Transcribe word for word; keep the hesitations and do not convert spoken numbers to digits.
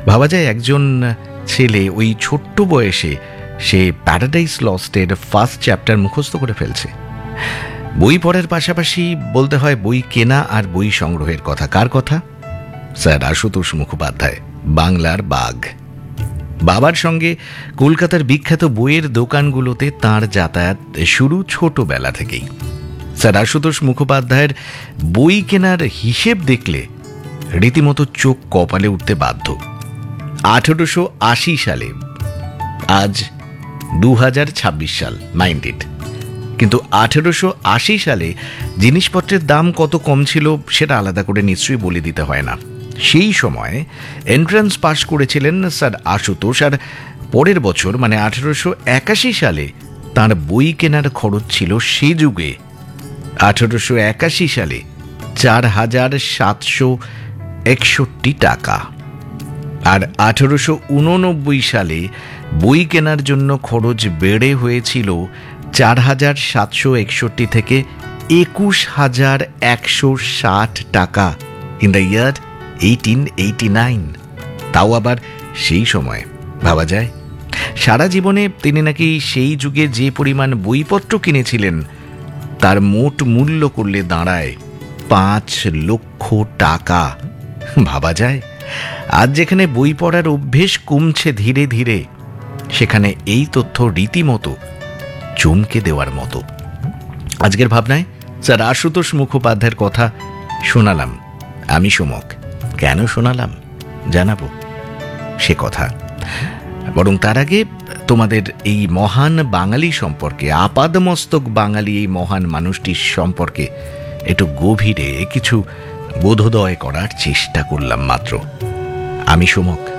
ভাবা যায় একজন ছেলে ওই ছোট্ট বয়সে সে প্যারাডাইস লস্টের ফার্স্ট চ্যাপ্টার মুখস্থ করে ফেলছে। বই পড়ার পাশাপাশি বলতে হয় বই কেনা আর বই সংগ্রহের কথা। কার কথা? স্যার আশুতোষ মুখোপাধ্যায়, বাংলার বাঘ। বাবার সঙ্গে কলকাতার বিখ্যাত বইয়ের দোকানগুলোতে তাঁর যাতায়াত শুরু ছোটবেলা থেকেই। স্যার আশুতোষ মুখোপাধ্যায়ের বই কেনার হিসেব দেখলে রীতিমতো চোখ কপালে উঠতে বাধ্য। আঠেরোশো আশি সালে, আজ দু হাজার ছাব্বিশ সাল, মাইন্ডেড, কিন্তু আঠেরোশো আশি সালে জিনিসপত্রের দাম কত কম ছিল সেটা আলাদা করে নিশ্চয়ই বলে দিতে হয় না। সেই সময় এন্ট্রান্স পাস করেছিলেন স্যার আশুতোষ, আর পরের বছর মানে আঠেরোশো একাশি সালে তাঁর বই কেনার খরচ ছিল সে যুগে আঠেরোশো একাশি সালে চার হাজার সাতশো একষট্টি টাকা। আর আঠেরোশো উননব্বই সালে বই কেনার জন্য খরচ বেড়ে হয়েছিল চার হাজার সাতশো একষট্টি থেকে একুশ হাজার একশো ষাট টাকা in the year eighteen eighty nine. তাও আবার সেই সময়। ভাবা যায়, সারা জীবনে তিনি নাকি সেই যুগে যে পরিমাণ বইপত্র কিনেছিলেন তার মোট মূল্য করলে দাঁড়ায় পাঁচ লক্ষ টাকা। ভাবা যায়, আজ যেখানে বই পড়ার অভ্যেস কমছে ধীরে ধীরে, সেখানে এই তথ্য রীতিমতো চমকে দেওয়ার মতো। আজকের ভাবনায় স্যার আশুতোষ মুখোপাধ্যায়ের কথা শোনালাম আমি, সমক। কেন শোনালাম জানাবো সে কথা, বরং তার আগে তোমাদের এই মহান বাঙালি সম্পর্কে, আপাদমস্তক বাঙালি এই মহান মানুষটির সম্পর্কে একটু গভীরে কিছু বোধোদয় করার চেষ্টা করলাম মাত্র। আমি সমক।